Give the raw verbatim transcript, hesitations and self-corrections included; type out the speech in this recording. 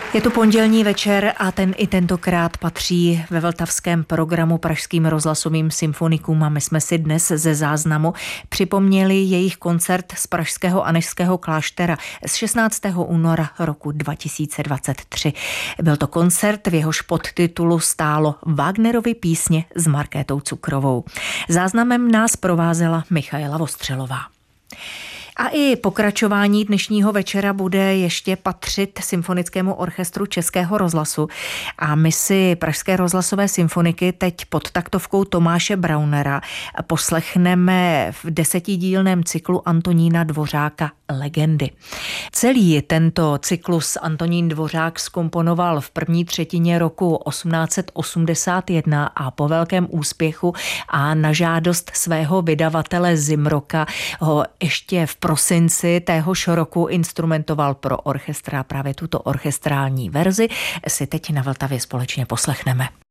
Je to pondělní večer a ten i tentokrát patří ve vltavském programu Pražským rozhlasovým symfonikům a my jsme si dnes ze záznamu připomněli jejich koncert z pražského Anežského kláštera z šestnáctého února roku dva tisíce dvacet tři. Byl to koncert, v jehož podtitulu stálo Wagnerovy písně s Markétou Cukrovou. Záznamem nás provázela Michaela Vostřelová. A i pokračování dnešního večera bude ještě patřit Symfonickému orchestru Českého rozhlasu. A my si Pražské rozhlasové symfoniky teď pod taktovkou Tomáše Braunera poslechneme v desetidílném cyklu Antonína Dvořáka Legendy. Celý tento cyklus Antonín Dvořák zkomponoval v první třetině roku osmnáct set osmdesát jedna a po velkém úspěchu a na žádost svého vydavatele Zimroka ho ještě v prosinci téhož roku instrumentoval pro orchestra. Právě tuto orchestrální verzi si teď na Vltavě společně poslechneme.